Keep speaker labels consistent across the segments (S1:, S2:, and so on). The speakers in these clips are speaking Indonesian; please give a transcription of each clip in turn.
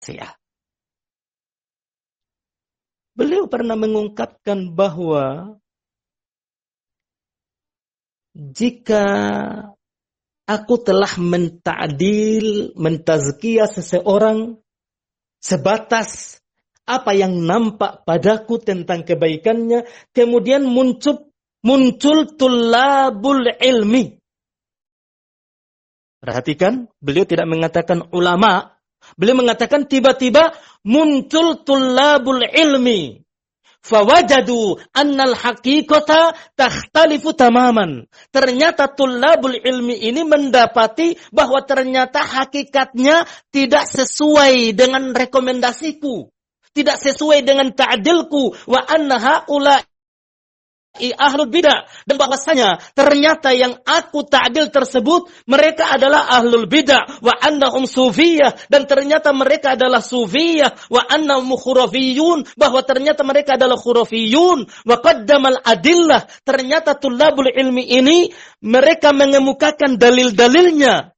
S1: Ya. Beliau pernah mengungkapkan bahwa jika aku telah mentazkiyah seseorang sebatas apa yang nampak padaku tentang kebaikannya, kemudian muncul tulabul ilmi. Perhatikan, beliau tidak mengatakan ulama, beliau mengatakan tiba-tiba muncul tulabul ilmi. Fawajadu annal haqiqata takhtalifu tamaman. Ternyata tulabul ilmi ini mendapati bahwa ternyata hakikatnya tidak sesuai dengan rekomendasiku, tidak sesuai dengan ta'dilku, wa anna haula ahlul bidah, dan bahwasanya ternyata yang aku ta'dil tersebut mereka adalah ahlul bidah, wa annahum sufiyah, dan ternyata mereka adalah sufiyah, wa annahum khurafiyun, bahwa ternyata mereka adalah khurafiyun, wa qaddamal adillah, ternyata tulabul ilmi ini mereka mengemukakan dalil-dalilnya,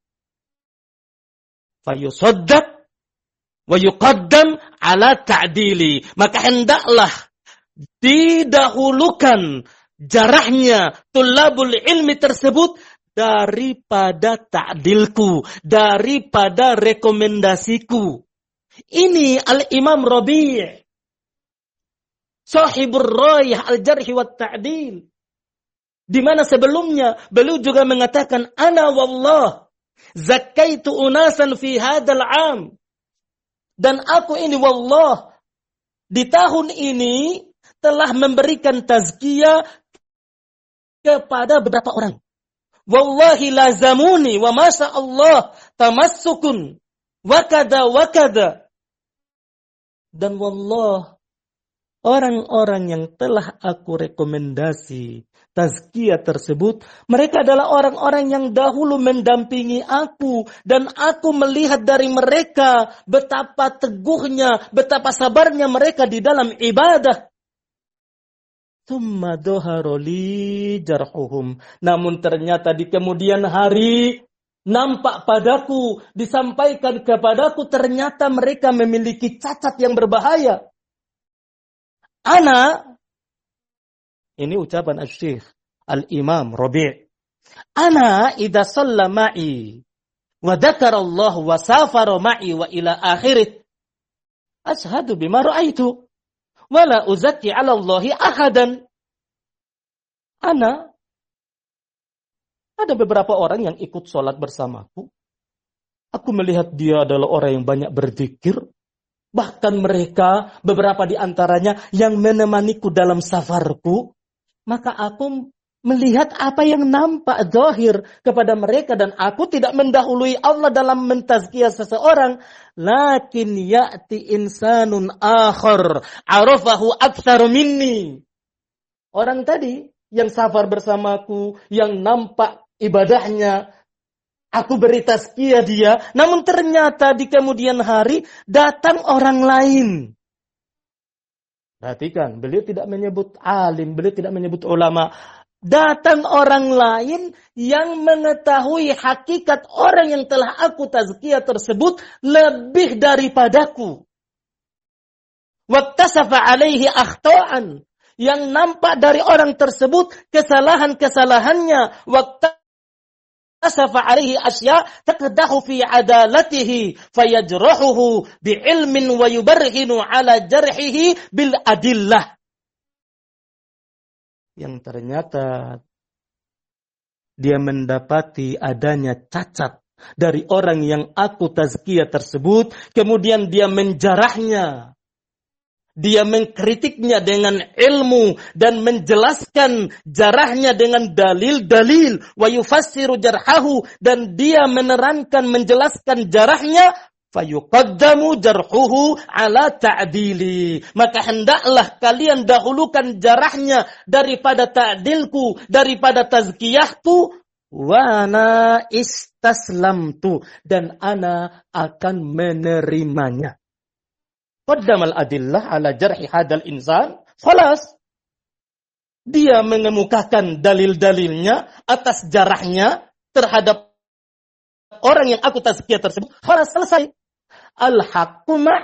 S1: fayusaddaq wa yuqaddam ala ta'dili, maka hendaklah didahulukan jarahnya tulabul ilmi tersebut daripada ta'dilku, daripada rekomendasiku. Ini Al-Imam Rabi' Sahibur Rayah Al-Jarh wa Ta'dil, di mana sebelumnya beliau juga mengatakan ana wallah zakkaitu unasan fi hadzal 'am, dan aku ini wallah di tahun ini telah memberikan tazkiyah kepada beberapa orang. Wallahi lazamuni wa masya Allah tamassukun wa kada. Dan wallah, orang-orang yang telah aku rekomendasi tazkiyah tersebut, mereka adalah orang-orang yang dahulu mendampingi aku, dan aku melihat dari mereka betapa teguhnya, betapa sabarnya mereka di dalam ibadah. Tsumma dhaharoli jarhuhum. Namun ternyata di kemudian hari nampak padaku, disampaikan kepadaku, ternyata mereka memiliki cacat yang berbahaya. Ini ucapan Asy-Syaikh Al-Imam Rabi'. Ana idza shalla ma'i wa dzakara Allah wa safara ma'i wa ila akhirih ashhadu bima ra'aitu wala uzakki 'ala Allahi ahadan. Ada beberapa orang yang ikut sholat bersamaku. Aku melihat dia adalah orang yang banyak berzikir. Bahkan mereka, beberapa di antaranya yang menemaniku dalam safarku. Maka aku melihat apa yang nampak zahir kepada mereka, dan aku tidak mendahului Allah dalam mentazkiyah seseorang. Lakin ya'ti insanun akhar arafahu aktsaru minni. Orang tadi yang safar bersamaku, yang nampak ibadahnya, aku beri tazkiyah dia, namun ternyata di kemudian hari datang orang lain. Perhatikan, beliau tidak menyebut alim, beliau tidak menyebut ulama. Datang orang lain yang mengetahui hakikat orang yang telah aku tazkiyah tersebut lebih daripadaku. Wattasafa alaihi akhta'an, yang nampak dari orang tersebut kesalahan-kesalahannya. Wattasafa alaihi asya taqdahu fi adalatihi fayajrahuhu bi'ilmin wa yubarhinu ala jarhihi bil adillah. Yang ternyata dia mendapati adanya cacat dari orang yang aku tazkiyah tersebut, kemudian dia menjarahnya, dia mengkritiknya dengan ilmu dan menjelaskan jarahnya dengan dalil-dalil, wa yufassiru jarhahu, dan dia menerangkan, menjelaskan jarahnya, fayuqaddamu jarhuhu ala ta'dili. Maka hendaklah kalian dahulukan jarahnya daripada ta'dilku, daripada tazkiyahku. Wa ana istaslamtu, dan ana akan menerimanya. Qaddamal adillah ala jarhi hadal insan. Khalas. Dia mengemukakan dalil-dalilnya atas jarahnya terhadap orang yang aku tazkiyah tersebut. Khalas, selesai. Al-haqqu